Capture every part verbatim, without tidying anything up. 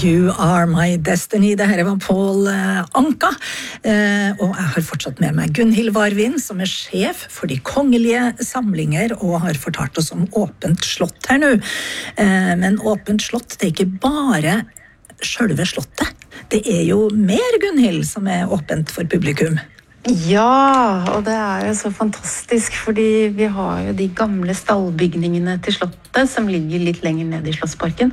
You Are My Destiny. Det her var Paul Anka, og jeg har fortsatt med meg Gunhild Varvin, som er sjef for de kongelige samlinger, og har fortalt oss om Åpent slott her nå. Men Åpent slott, det er ikke bare selve slottet. Det er jo mer, Gunhild, som er åpent for publikum. Ja, og det er jo så fantastisk, fordi vi har jo de gamle stallbygningene til slottet, som ligger litt lenger ned i Slottsparken.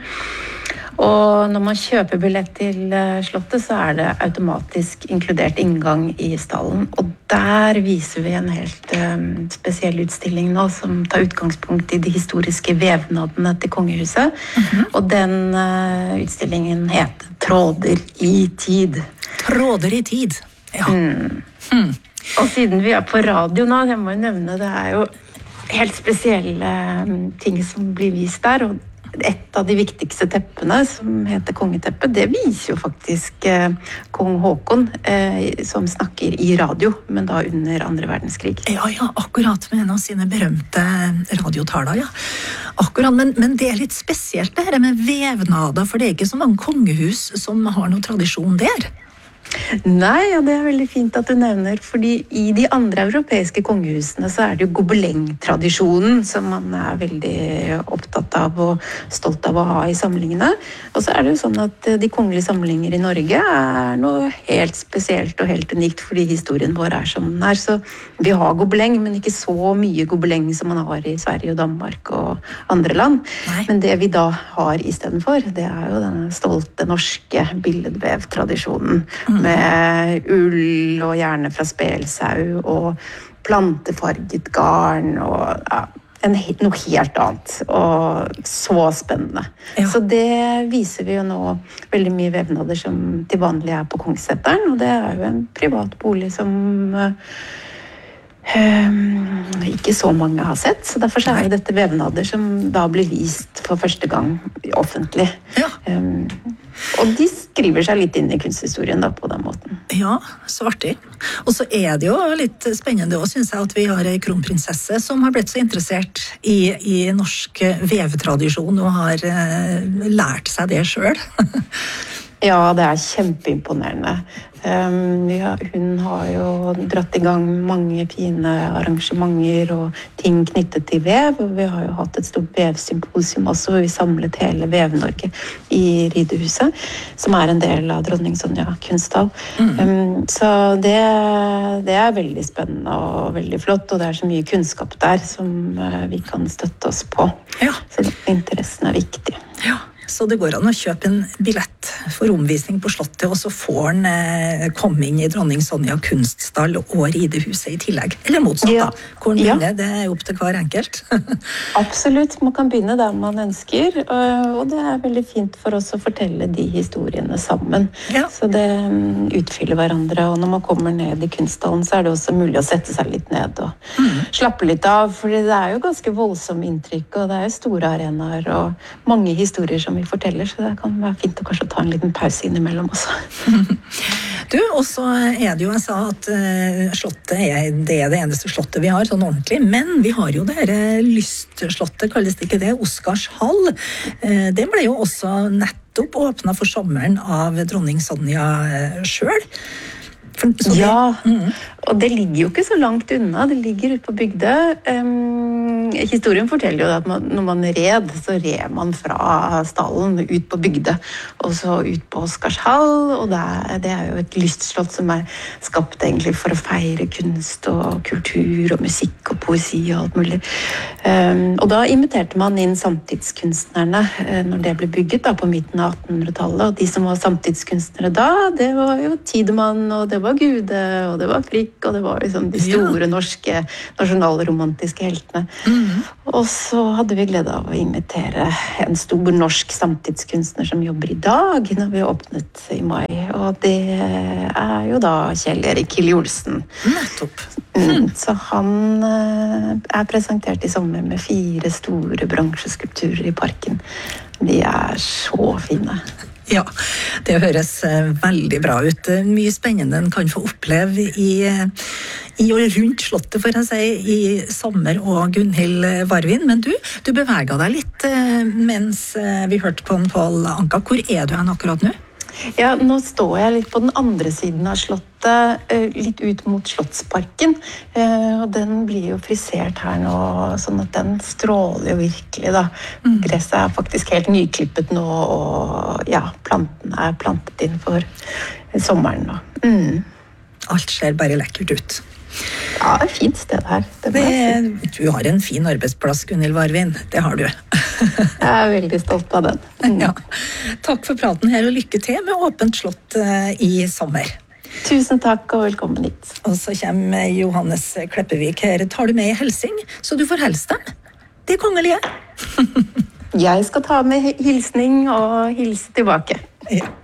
Og når man kjøper billett til slottet, så er det automatisk inkludert inngang i stallen. Og der viser vi en helt um, spesiell utstilling nå, som tar utgangspunkt i de historiske vevnadene til kongehuset. Mm-hmm. Og den uh, utstillingen heter Tråder i tid. Tråder i tid, ja. Mm. Mm. Og siden vi er på radio nå, jeg må jo nevne, det er jo helt spesielle ting som blir vist der, og et av de viktigste teppene, som heter kongeteppet, det viser jo faktisk eh, kong Håkon, eh, som snakker i radio, men da under andre verdenskrig. Ja, ja, akkurat med en av sine berømte radiotaler, ja. Akkurat, men, men det er litt spesielt det her med vevnader, for det er ikke så mange kongehus som har noen tradisjon der. Nei, ja, det er veldig fint at du nevner, fordi i de andre europeiske kongehusene så er det jo gobelengtradisjonen som man er veldig opptatt av og stolt av å ha i samlingene. Og så er det jo sånn at de kongelige samlinger i Norge er noe helt spesielt og helt unikt, fordi historien vår er som den er. Så vi har gobeleng, men ikke så mye gobeleng som man har i Sverige og Danmark og andre land. Nei. Men det vi da har i stedet for, det er jo denne stolte norske billedvevtradisjonen. Mm. Med ull og gjerne fra spelsau og plantefarget garn og ja, en, noe helt annet. Og så spennende. Ja. Så det viser vi jo nå veldig mye vevnader som til vanlig er på Kongsseteren, og det er jo en privat bolig som Um, ikke så mange har sett, så derfor er jo dette vevnader som da blir vist for første gang offentlig. Ja. Um, og de skriver seg litt inn i kunsthistorien da på den måten. Ja, så artig. Og så er det jo litt spennende også, synes jeg, at vi har en kronprinsesse som har blitt så interessert i, i norsk vevetradisjon og har uh, lært seg det selv. Ja, det er kjempeimponerende. Um, ja, hun har jo dratt i gang mange fine arrangementer og ting knyttet til vev, og vi har jo hatt et stort vevsymposium også, hvor vi samlet hele Vev-Norge i Ridehuset, som er en del av Dronning Sonja Kunsthall. Mm. Um, så det, det er veldig spennende og veldig flott, og det er så mye kunnskap der som uh, vi kan støtte oss på. Ja. Så interessen er viktig. Ja. Så det går an å kjøpe en billett for omvisning på slottet, og så får han eh, komme inn i Dronning Sonja Kunststall og Ridehuset i tillegg. Eller motsatt ja. Da. Hvor han begynner, ja. Det er jo opp til hver enkelt. Absolutt, man kan begynne der man ønsker, og det er veldig fint for oss å fortelle de historiene sammen. Ja. Så det utfyller hverandre, og når man kommer ned i kunststallen, så er det også mulig å sette seg litt ned og mm. slappe litt av, for det er jo ganske voldsomt inntrykk, og det er jo store arenaer og mange historier som vi forteller, så det kan være fint å kanskje ta en liten pause innimellom også. Du, og så er det jo, jeg sa at uh, slottet er det, er det eneste slottet vi har, sånn ordentlig, men vi har jo det her lystslottet, kalles det ikke det, Oscars hall. Uh, det ble jo også nettopp åpnet for sommeren av Dronning Sonja uh, selv. For, det, ja, mm. og det ligger jo ikke så langt unna, det ligger ute på bygde. Um, historien forteller jo at man, når man red, så red man fra stallen ut på bygde, og så ut på Oscarshall, og det er, det er jo et lystslott som er skapt egentlig for å feire kunst og kultur og musikk og poesi og alt mulig. Um, og da inviterte man inn samtidskunstnerne uh, når det ble bygget da, på midten av attenhundretallet, og de som var samtidskunstnere da, det var jo Tidemann, og det var Gude, og det var Frikk, og det var liksom de store ja. Norske nasjonalromantiske heltene. Mm-hmm. Og så hadde vi glede av å invitere en stor norsk samtidskunstner som jobber i dag, når vi åpnet i mai, og det er jo da Kjell Erik Hilje-Olsen. Nettopp. Mm, så han uh, er presentert i sommer med fire store bransjeskulpturer i parken. De er så fine. Ja, det høres veldig bra ut. Mye spennende en kan få oppleve i, i og rundt slottet, for å si, i sommer og Gunhild Varvin. Men du, du beveget deg litt mens vi hørte på en Pål Anka. Hvor er du hen akkurat nå? Ja, nå står jeg litt på den andre siden av slottet, litt ut mot Slottsparken. Og den blir jo frisert her nå, sånn at den stråler jo virkelig da. Gresset er faktisk helt nyklippet nå, og ja, plantene er plantet inn for sommeren nå. Mm. Alt ser bare lekkert ut. Ja, det er et fint sted her. Det det, du har en fin arbeidsplass, Gunhild Varvin. Det har du. Jeg er veldig stolt av den. Mm. Ja. Takk for praten her, og lykke til med Åpent slott i sommer. Tusen takk, og velkommen hit. Og så kommer Johannes Kleppevik her. Tar du med i helsing, så du får helst dem? De kongelige. Jeg skal ta med hilsning og hilse tilbake. Ja.